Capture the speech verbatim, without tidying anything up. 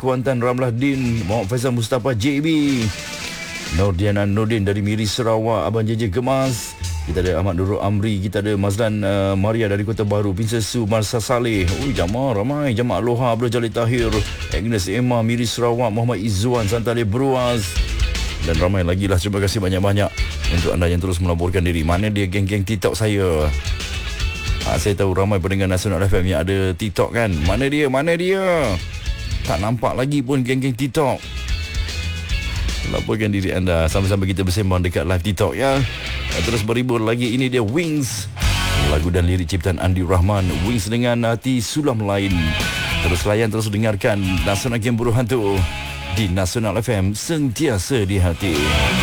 Kuantan, Ramlah Din, Muhammad Faizal Mustafa J B, Nordiana Nordin dari Miri Sarawak, Abang J J Gemas. Kita ada Ahmad Nurul Amri, kita ada Mazlan uh, Maria dari Kota Baru, Princess Su, Marsa Saleh. Ui, jamaah ramai, jamaah Aloha, Abdul Jalil Tahir, Agnes Emma, Miri Sarawak, Muhammad Izzuan, Santale Bruaz, dan ramai lagi lah. Terima kasih banyak-banyak untuk anda yang terus melaporkan diri. Mana dia geng-geng TikTok saya? Ha, saya tahu ramai pendengar Nasional F M yang ada TikTok kan. Mana dia? Mana dia? Tak nampak lagi pun geng-geng TikTok. Laporkan diri anda. Sama-sama kita bersembang dekat live TikTok ya. Terus berhibur lagi. Ini dia Wings, lagu dan lirik ciptaan Andi Rahman. Wings dengan hati sulam lain. Terus layan, terus dengarkan Nasional Game Buruh Hantu di Nasional F M, sentiasa di hati.